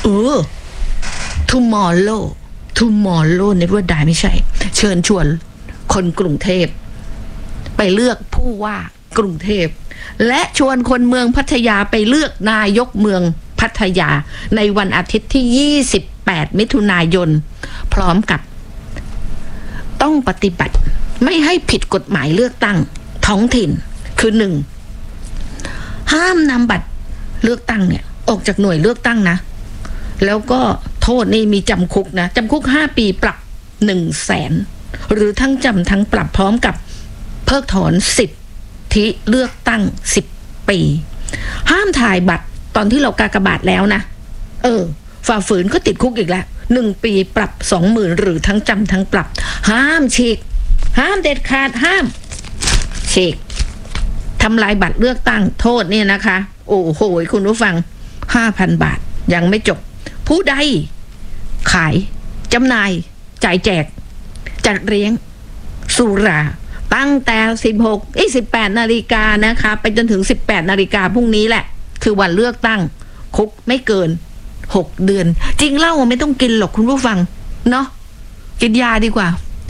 tomorrow นึกว่าได้ไม่ใช่เชิญชวนคนกรุงเทพไปเลือกผู้ว่ากรุงเทพและชวนคนเมืองพัทยาไปเลือกนายกเมืองพัทยาในวันอาทิตย์ที่28มิถุนายนพร้อมกับต้องปฏิบัติไม่ให้ผิดกฎหมายเลือกตั้งท้องถิ่นคือ 1. ห้ามนำบัตรเลือกตั้งเนี่ยออกจากหน่วยเลือกตั้งนะแล้วก็โทษนี่มีจำคุกนะจำคุก5 ปีปรับ100,000หรือทั้งจำทั้งปรับพร้อมกับเพิกถอนสิทธิเลือกตั้ง10 ปีห้ามถ่ายบัตรตอนที่เรากากบาทแล้วนะฝ่าฝืนก็ติดคุกอีกแล้ว1 ปีปรับ 20,000หรือทั้งจำทั้งปรับห้ามฉีกห้ามเด็ดขาดห้ามฉีกทำลายบัตรเลือกตั้งโทษเนี่ยนะคะโอ้โหคุณผู้ฟัง 5,000 บาทยังไม่จบผู้ใดขายจำหน่ายจ่ายแจกจัดเลี้ยงสุราตั้งแต่18 นาฬิกานะคะไปจนถึง18 นาฬิกาพรุ่งนี้แหละคือวันเลือกตั้งคุกไม่เกิน6 เดือนจริงเหล้าไม่ต้องกินหรอกคุณผู้ฟังเนาะกินยาดีกว่า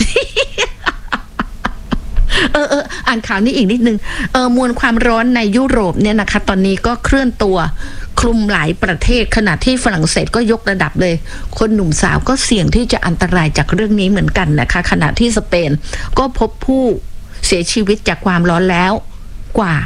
อ่านข่าวนี้อีกนิดนึงมวลความร้อนในยุโรปเนี่ยนะคะตอนนี้ก็เคลื่อนตัวคลุมหลายประเทศขณะที่ฝรั่งเศสก็ยกระดับเลยคนหนุ่มสาวก็เสี่ยงที่จะอันตรายจากเรื่องนี้เหมือนกันนะคะขณะที่สเปนก็พบผู้เสียชีวิตจากความร้อนแล้วกว่า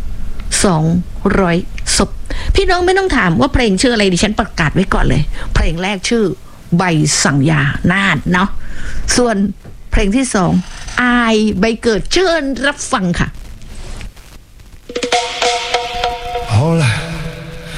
200 ศพพี่น้องไม่ต้องถามว่าเพลงชื่ออะไรดิฉันประกาศไว้ก่อนเลยเพลงแรกชื่อใบสั่งยานาฏเนาะส่วนเพลงที่2อายใบเกิดเชิญรับฟังค่ะ Hola